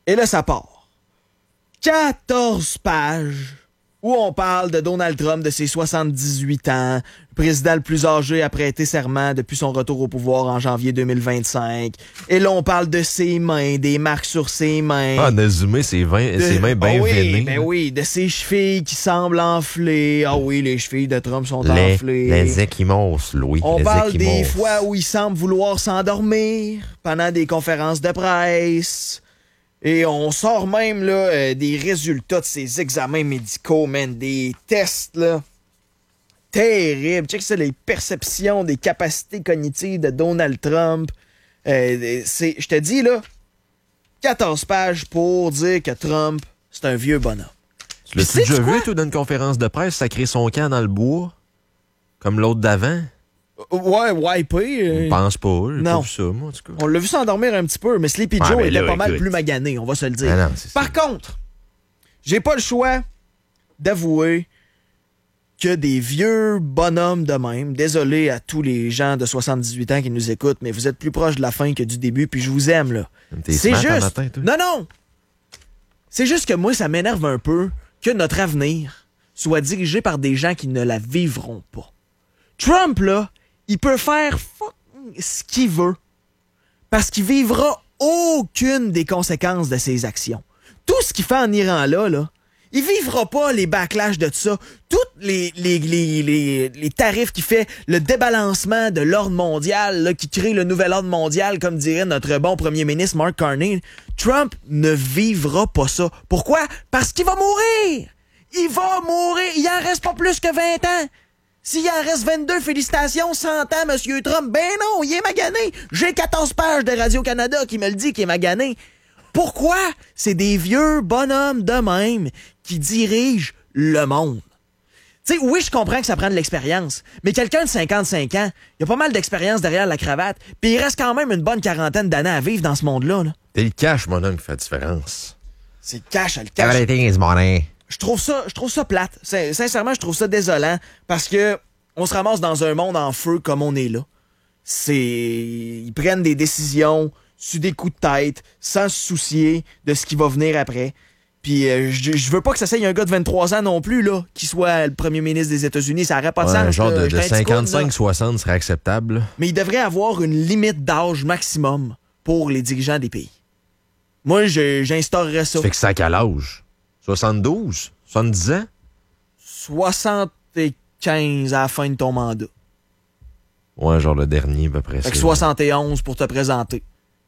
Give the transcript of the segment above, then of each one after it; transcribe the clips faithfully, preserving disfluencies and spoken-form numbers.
Et là, ça part. quatorze pages où on parle de Donald Trump, de ses soixante-dix-huit ans, le président le plus âgé à prêter serment depuis son retour au pouvoir en janvier deux mille vingt-cinq. Et là, on parle de ses mains, des marques sur ses mains. Ah, on a zoomé ses, vin- de... ses mains bien oh oui, veinées. Ben oui, de ses chevilles qui semblent enflées. Ah oui, les chevilles de Trump sont les, enflées. Les échymoses, Louis. On les parle échymoses. des fois où il semble vouloir s'endormir pendant des conférences de presse. Et on sort même là, euh, des résultats de ces examens médicaux, man, des tests, là. Terrible. Check ça, les perceptions des capacités cognitives de Donald Trump. Euh, c'est, je te dis, là, quatorze pages pour dire que Trump, c'est un vieux bonhomme. Tu l'as-tu déjà vu, toi, dans une conférence de presse, sacrer son camp dans le bois? Comme l'autre d'avant? Ouais, wipé. Je pense pas. J'ai non. pas vu ça, moi, en tout cas. On l'a vu s'endormir un petit peu, mais Sleepy Ouais, Joe mais était là, pas mal écoute. plus magané, on va se le dire. Ah non, c'est Par ça. contre, j'ai pas le choix d'avouer que des vieux bonhommes de même, désolé à tous les gens de soixante-dix-huit ans qui nous écoutent, mais vous êtes plus proche de la fin que du début, puis je vous aime, là. T'es C'est smart en juste... matin, toi? non, non! C'est juste que moi, ça m'énerve un peu que notre avenir soit dirigé par des gens qui ne la vivront pas. Trump, là, il peut faire fucking ce qu'il veut parce qu'il vivra aucune des conséquences de ses actions. Tout ce qu'il fait en Iran, là, là, il vivra pas les backlash de ça. Tous les, les, les, les, les tarifs qu'il fait, le débalancement de l'ordre mondial, là, qui crée le nouvel ordre mondial, comme dirait notre bon premier ministre Mark Carney. Trump ne vivra pas ça. Pourquoi? Parce qu'il va mourir! Il va mourir! Il en reste pas plus que vingt ans! S'il en reste vingt-deux, félicitations, cent ans, Monsieur Trump. Ben non, il est magané. J'ai quatorze pages de Radio-Canada qui me le dit qu'il est magané. Pourquoi? C'est des vieux bonhommes de même qui dirigent le monde. Tu sais, oui, je comprends que ça prend de l'expérience, mais quelqu'un de cinquante-cinq ans, il a pas mal d'expérience derrière la cravate, puis il reste quand même une bonne quarantaine d'années à vivre dans ce monde-là. Là. C'est le cash, mon homme, qui fait la différence. C'est cash, le cash. Everything is money. Je trouve ça, je trouve ça plate. Sin- Sincèrement, je trouve ça désolant parce que on se ramasse dans un monde en feu comme on est là. C'est, ils prennent des décisions sur des coups de tête, sans se soucier de ce qui va venir après. Puis euh, je, je veux pas que ça soit un gars de vingt-trois ans non plus là, qui soit le premier ministre des États-Unis. Ça aurait pas de Ouais, sens. un genre là. de, de J'étais un petit cinquante-cinq coude, soixante serait acceptable. mais il devrait avoir une limite d'âge maximum pour les dirigeants des pays. Moi, je- j'instaurerais ça. Ça fait que ça à quel âge? soixante-douze? soixante-dix ans? soixante-quinze à la fin de ton mandat. Ouais, genre le dernier, à peu près. Fait que ça. soixante et onze pour te présenter.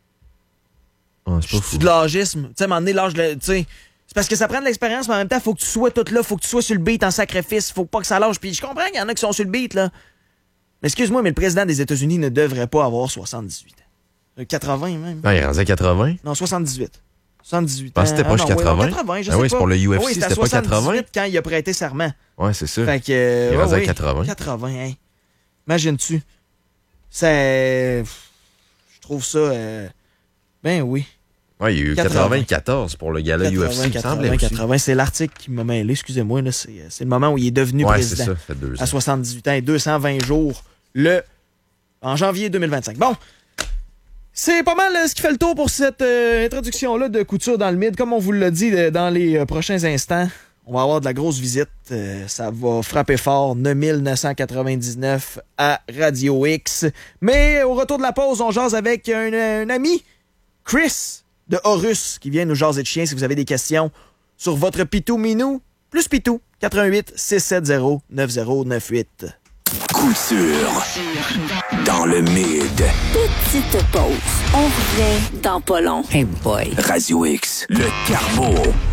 Ouais, c'est pas C'est fou. de l'âgisme. Tu sais, à un moment donné, l'âge, de- tu sais, c'est parce que ça prend de l'expérience, mais en même temps, faut que tu sois tout là, faut que tu sois sur le beat en sacrifice, faut pas que ça lâche. Puis je comprends qu'il y en a qui sont sur le beat, là. Mais excuse-moi, mais le président des États-Unis ne devrait pas avoir soixante-dix-huit ans. Euh, quatre-vingts même. Ah, il est rendu à quatre-vingts? Non, soixante-dix-huit. soixante-dix-huit ans. pense que c'était Ah pas non, jusqu'à ouais, quatre-vingts. non, quatre-vingts, je Ah sais oui, c'est pas. pour le U F C, Oui, c'était pas quatre-vingts? soixante-dix-huit quand il a prêté serment. Ouais, c'est ça. Fait que... euh, Il est ouais, rendu à oui. quatre-vingts. quatre-vingts, hein. Imagine-tu. C'est... Je trouve ça... euh, Ben oui. Ouais, il y a eu quatre-vingts. quatre-vingt-quatorze pour le gala U F C, il me semblait aussi. quatre-vingts, c'est l'article qui m'a mêlé, excusez-moi. Là, c'est, c'est le moment où il est devenu Ouais, c'est président. ça, ça fait deux ans. À soixante-dix-huit ans et deux cent vingt jours le en janvier deux mille vingt-cinq. Bon, c'est pas mal euh, ce qui fait le tour pour cette euh, introduction-là de Couture dans le Mid. Comme on vous l'a dit, euh, dans les euh, prochains instants, on va avoir de la grosse visite. Euh, ça va frapper fort, neuf mille neuf cent quatre-vingt-dix-neuf à Radio X. Mais au retour de la pause, on jase avec un, un ami, Chris de Horus, qui vient nous jaser de chien. Si vous avez des questions sur votre Pitou Minou, plus Pitou, quatre un huit six sept zéro neuf zéro neuf huit. Couture dans le mid. Petite pause. On revient dans pas long. Hey boy. Radio X, le Carbo.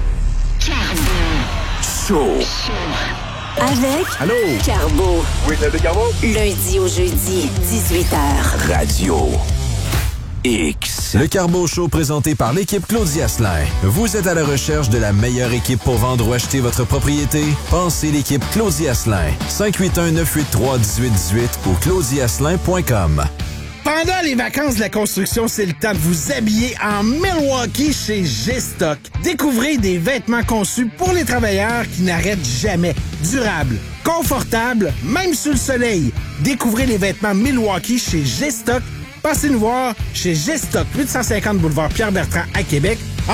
Show. Avec Allô? Carbo. Oui, c'est le Carbo. Lundi au jeudi, dix-huit heures. Radio X. Le Carbo Show présenté par l'équipe Claudia Asselin. Vous êtes à la recherche de la meilleure équipe pour vendre ou acheter votre propriété? Pensez l'équipe Claudia Asselin. cinq huit un neuf huit trois un huit un huit ou claudia asselin point com. Pendant les vacances de la construction, c'est le temps de vous habiller en Milwaukee chez G-Stock. Découvrez des vêtements conçus pour les travailleurs qui n'arrêtent jamais. Durables, confortables, même sous le soleil. Découvrez les vêtements Milwaukee chez G-Stock. Passez nous voir chez G-Stock, huit cent cinquante boulevard Pierre-Bertrand à Québec